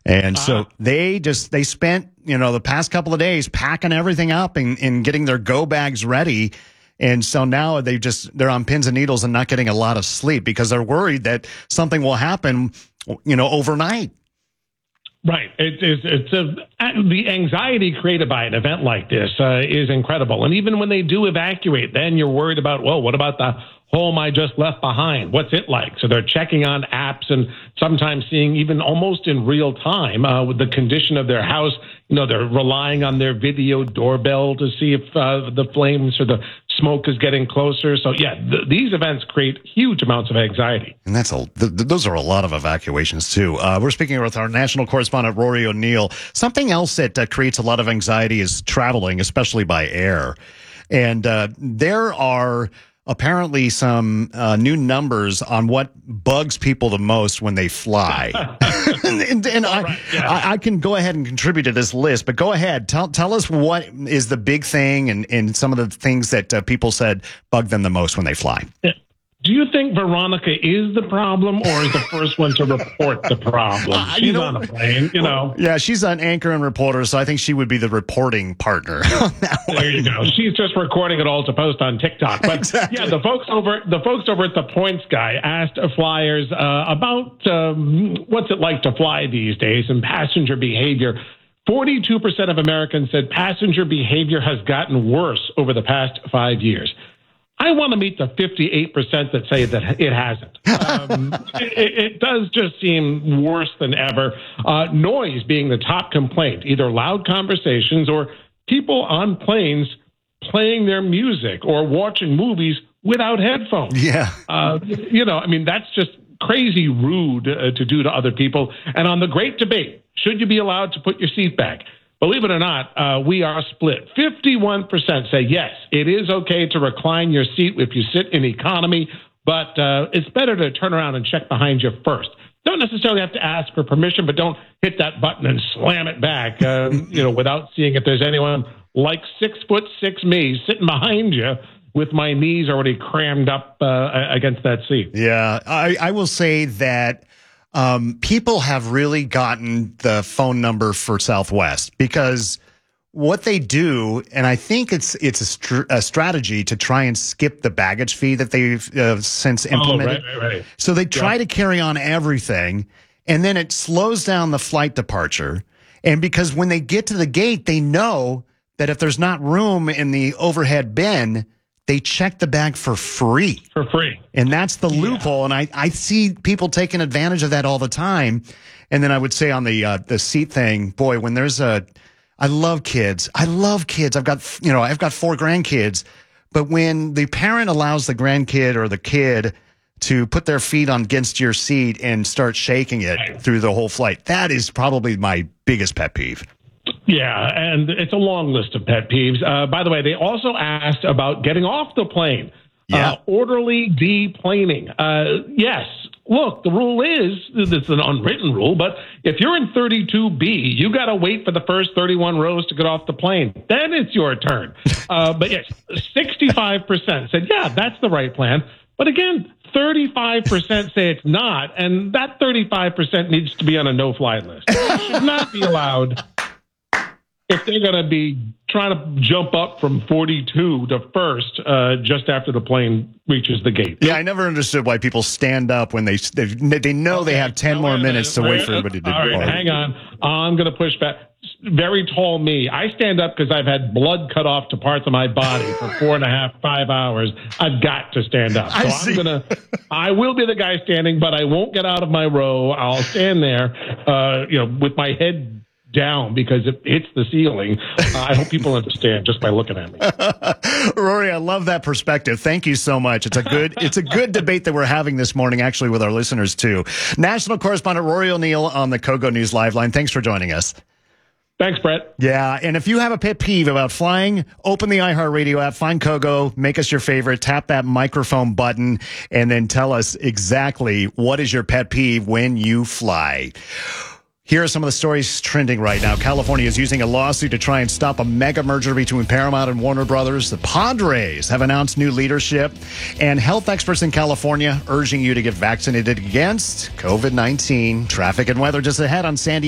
And so they spent, the past couple of days packing everything up and getting their go bags ready. And so now they're on pins and needles and not getting a lot of sleep because they're worried that something will happen, overnight. Right. The anxiety created by an event like this is incredible. And even when they do evacuate, then you're worried about, well, what about the home I just left behind? What's it like? So they're checking on apps and sometimes seeing even almost in real time with the condition of their house. They're relying on their video doorbell to see if the flames or the smoke is getting closer. So, these events create huge amounts of anxiety. And those are a lot of evacuations, too. We're speaking with our national correspondent, Rory O'Neill. Something else that creates a lot of anxiety is traveling, especially by air. And there are apparently some new numbers on what bugs people the most when they fly. I can go ahead and contribute to this list, but go ahead. Tell us what is the big thing and some of the things that people said bug them the most when they fly. Do you think Veronica is the problem or is the first one to report the problem? She's on a plane, Yeah, she's an anchor and reporter, so I think she would be the reporting partner on that one. There you go. She's just recording it all to post on TikTok. But exactly. The folks over at the Points Guy asked flyers about what's it like to fly these days and passenger behavior. 42% of Americans said passenger behavior has gotten worse over the past 5 years. I want to meet the 58% that say that it hasn't. It does just seem worse than ever. Noise being the top complaint, either loud conversations or people on planes playing their music or watching movies without headphones. Yeah. That's just crazy rude to do to other people. And on the great debate, should you be allowed to put your seat back? Believe it or not, we are split. 51% say yes, it is okay to recline your seat if you sit in economy, but it's better to turn around and check behind you first. Don't necessarily have to ask for permission, but don't hit that button and slam it back, without seeing if there's anyone like 6'6" me sitting behind you with my knees already crammed up against that seat. Yeah, I will say that people have really gotten the phone number for Southwest because what they do, and I think it's a strategy to try and skip the baggage fee that they've since implemented. Right. So they try to carry on everything, and then it slows down the flight departure. And because when they get to the gate, they know that if there's not room in the overhead bin, they check the bag for free. And that's the loophole. And I see people taking advantage of that all the time. And then I would say on the seat thing, boy, when there's I love kids. I've got 4 grandkids. But when the parent allows the grandkid or the kid to put their feet on against your seat and start shaking it through the whole flight, that is probably my biggest pet peeve. Yeah, and it's a long list of pet peeves. By the way, they also asked about getting off the plane. Orderly deplaning. Yes, look, the rule is, it's an unwritten rule, but if you're in 32B, you got to wait for the first 31 rows to get off the plane. Then it's your turn. But yes, 65% said, yeah, that's the right plan. But again, 35% say it's not, and that 35% needs to be on a no-fly list. It should not be allowed. If they're going to be trying to jump up from 42 to first just after the plane reaches the gate. Yeah, I never understood why people stand up when they know they have 10 more minutes to wait for everybody to all right, hang on. I'm going to push back. Very tall me. I stand up because I've had blood cut off to parts of my body for 4.5, 5 hours. I've got to stand up. So I will be the guy standing, but I won't get out of my row. I'll stand there, with my head down because it hits the ceiling. I hope people understand just by looking at me. Rory, I love that perspective. Thank you so much. It's a good debate that we're having this morning, actually, with our listeners too. National correspondent Rory O'Neill on the KOGO News Live line. Thanks for joining us. Thanks, Brett. Yeah, and if you have a pet peeve about flying, open the iHeartRadio app, find KOGO, make us your favorite, tap that microphone button, and then tell us exactly what is your pet peeve when you fly. Here are some of the stories trending right now. California is using a lawsuit to try and stop a mega merger between Paramount and Warner Brothers. The Padres have announced new leadership, and health experts in California urging you to get vaccinated against COVID-19. Traffic and weather just ahead on Sandy.